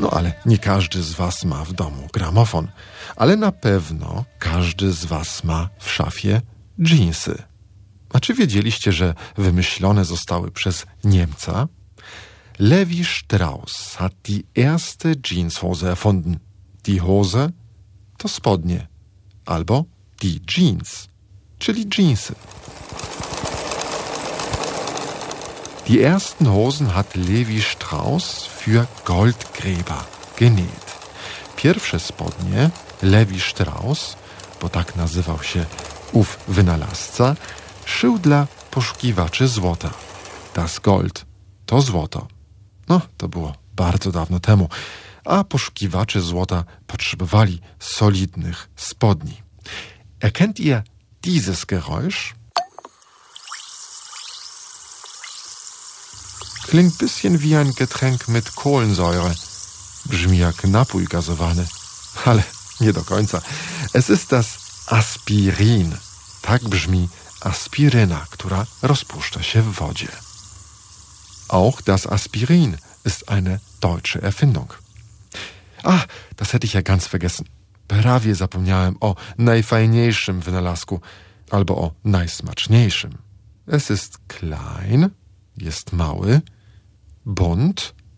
No ale nie każdy z was ma w domu gramofon. Ale na pewno każdy z was ma w szafie dżinsy. A czy wiedzieliście, że wymyślone zostały przez Niemca? Levi Strauss hat die erste Jeanshose erfunden. Die Hose to spodnie. Albo die Jeans, czyli dżinsy. Die ersten Hosen hat Levi Strauss für Goldgräber genäht. Pierwsze spodnie Levi Strauss, bo tak nazywał się ów wynalazca, szył dla poszukiwaczy złota. Das Gold to złoto. No, to było bardzo dawno temu, a poszukiwacze złota potrzebowali solidnych spodni. Erkennt ihr dieses Geräusch? Klingt bisschen wie ein Getränk mit Kohlensäure. Brzmi jak napój gazowany, ale nie do końca. Es ist das Aspirin. Tak brzmi aspiryna, która rozpuszcza się w wodzie. Auch das Aspirin ist eine deutsche Erfindung. Ach, das hätte ich ja ganz vergessen. Prawie zapomniałem o najfajniejszym wynalazku, albo o najsmaczniejszym. Es ist klein, jest mały, bunt